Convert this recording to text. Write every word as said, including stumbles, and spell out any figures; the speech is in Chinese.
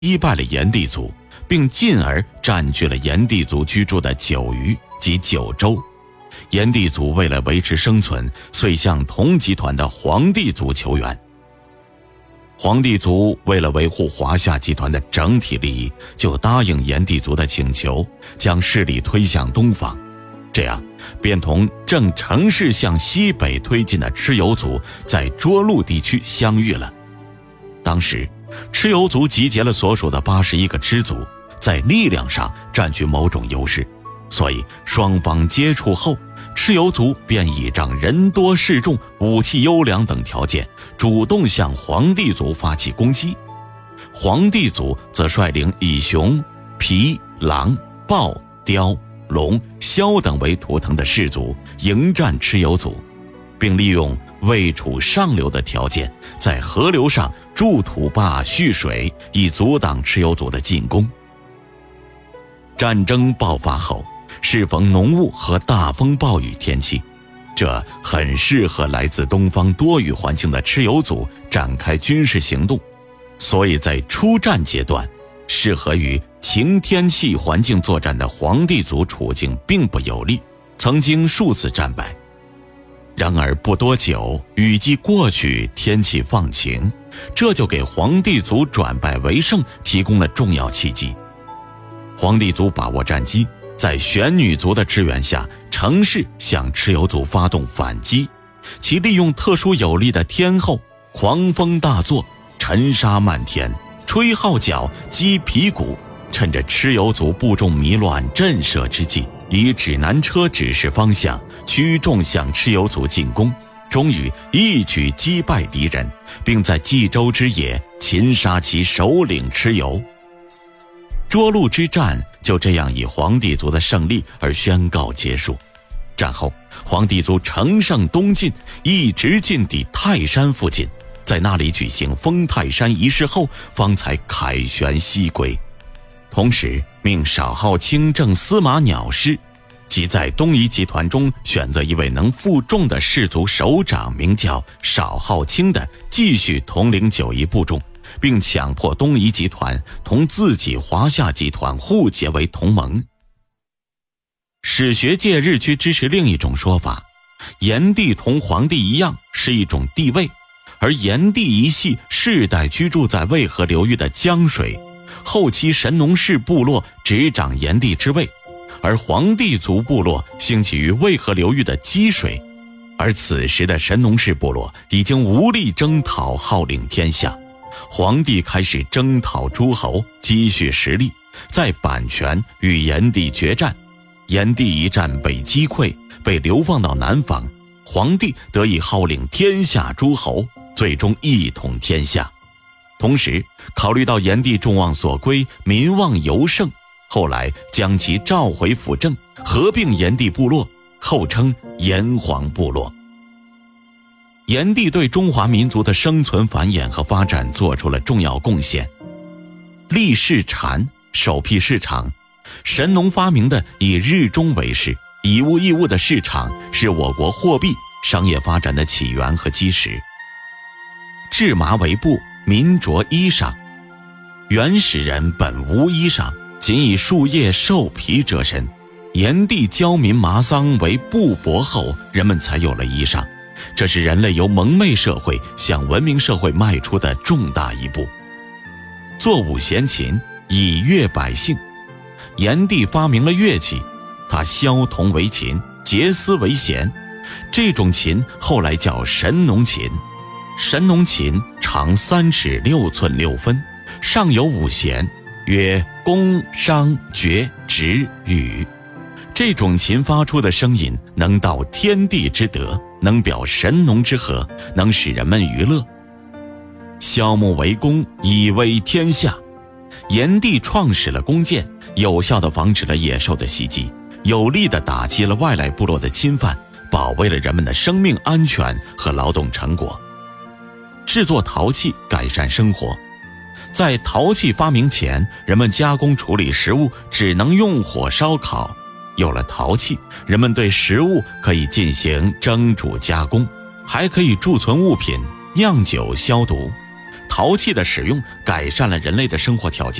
击败了炎帝族，并进而占据了炎帝族居住的九隅及九州。炎帝族为了维持生存，遂向同集团的黄帝族求援。黄帝族为了维护华夏集团的整体利益，就答应炎帝族的请求，将势力推向东方，这样便同正乘势向西北推进的蚩尤族在涿鹿地区相遇了。当时蚩尤族集结了所属的八十一个支族，在力量上占据某种优势，所以双方接触后，蚩尤族便倚仗人多势众、武器优良等条件，主动向黄帝族发起攻击。黄帝族则率领以熊、貔、狼、豹、雕、龙、枭等为图腾的氏族迎战蚩尤族，并利用位处上流的条件，在河流上筑土坝蓄水，以阻挡蚩尤族的进攻。战争爆发后，适逢浓雾和大风暴雨天气，这很适合来自东方多雨环境的蚩尤族展开军事行动，所以在初战阶段，适合于晴天气环境作战的黄帝族处境并不有利，曾经数次战败。然而不多久，雨季过去，天气放晴，这就给黄帝族转败为胜提供了重要契机。黄帝族把握战机，在玄女族的支援下，乘势向蚩尤族发动反击。其利用特殊有利的天候，狂风大作，尘沙漫天，吹号角，击皮鼓，趁着蚩尤族部众迷乱震慑之际，以指南车指示方向，驱众向蚩尤族进攻，终于一举击败敌人，并在冀州之野擒杀其首领蚩尤。涿鹿之战就这样以黄帝族的胜利而宣告结束。战后，黄帝族乘胜东进，一直进抵泰山附近，在那里举行封泰山仪式后，方才凯旋西归。同时命少昊卿正司马鸟师，即在东夷集团中选择一位能负重的氏族首长，名叫少昊卿的，继续统领九夷部众，并强迫东夷集团同自己华夏集团互结为同盟。史学界日趋支持另一种说法，炎帝同黄帝一样是一种帝位，而炎帝一系世代居住在渭河流域的江水，后期神农氏部落执掌炎帝之位，而黄帝族部落兴起于渭河流域的积水，而此时的神农氏部落已经无力征讨号令天下。黄帝开始征讨诸侯，积蓄实力，在阪泉与炎帝决战，炎帝一战被击溃，被流放到南方，黄帝得以号令天下诸侯，最终一统天下。同时考虑到炎帝众望所归，民望尤盛，后来将其召回辅政，合并炎帝部落，后称炎黄部落。炎帝对中华民族的生存繁衍和发展做出了重要贡献。立市禅，首辟市场。神农发明的以日中为市，以物易物的市场，是我国货币商业发展的起源和基石。制麻为布，民着衣裳。原始人本无衣裳，仅以树叶兽皮遮身，炎帝教民麻桑为布帛后，人们才有了衣裳。这是人类由蒙昧社会向文明社会迈出的重大一步。作五弦琴，以悦百姓。炎帝发明了乐器，他削铜为琴，结丝为弦，这种琴后来叫神农琴。神农琴长三尺六寸六分，上有五弦，曰宫、商、角、徵、羽。这种琴发出的声音能道天地之德，能表神农之和，能使人们娱乐。削木为弓，以威天下。炎帝创始了弓箭，有效地防止了野兽的袭击，有力地打击了外来部落的侵犯，保卫了人们的生命安全和劳动成果。制作陶器，改善生活。在陶器发明前，人们加工处理食物只能用火烧烤，有了陶器，人们对食物可以进行蒸煮加工，还可以贮存物品、酿酒消毒。 陶器的使用改善了人类的生活条件。